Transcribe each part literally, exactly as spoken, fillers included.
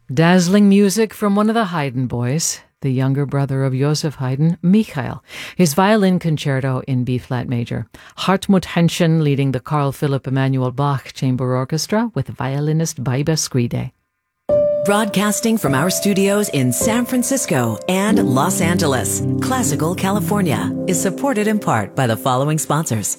Dazzling music from one of the Haydn boys, the younger brother of Joseph Haydn, Michael. His violin concerto in B-flat major. Hartmut Henschen leading the Carl Philipp Emanuel Bach Chamber Orchestra with violinist Baiba Skride. Broadcasting from our studios in San Francisco and Los Angeles, Classical California is supported in part by the following sponsors.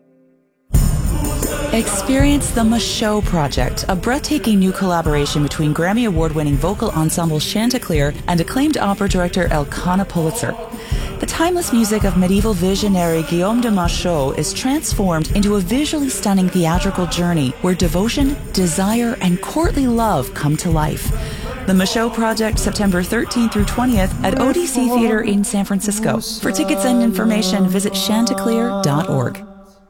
Experience the Michaud Project, a breathtaking new collaboration between Grammy Award-winning vocal ensemble Chanticleer and acclaimed opera director Elkanah Pulitzer. The timeless music of medieval visionary Guillaume de Machaut is transformed into a visually stunning theatrical journey where devotion, desire, and courtly love come to life. The Michaud Project, September thirteenth through twentieth at O D C Theater in San Francisco. For tickets and information, visit chanticleer dot org.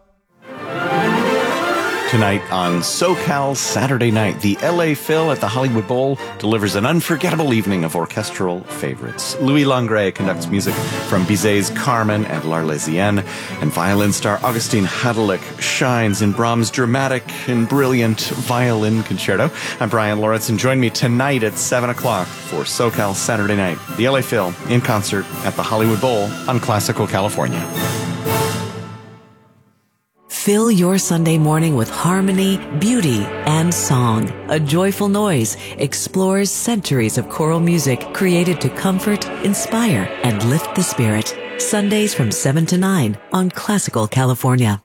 Tonight on SoCal Saturday Night, the L A Phil at the Hollywood Bowl delivers an unforgettable evening of orchestral favorites. Louis Langret conducts music from Bizet's Carmen and L'Arlésienne, and violin star Augustin Hadelich shines in Brahms' dramatic and brilliant violin concerto. I'm Brian Lawrence, and join me tonight at seven o'clock for SoCal Saturday Night, the L A Phil in concert at the Hollywood Bowl on Classical California. Fill your Sunday morning with harmony, beauty, and song. A Joyful Noise explores centuries of choral music created to comfort, inspire, and lift the spirit. Sundays from seven to nine on Classical California.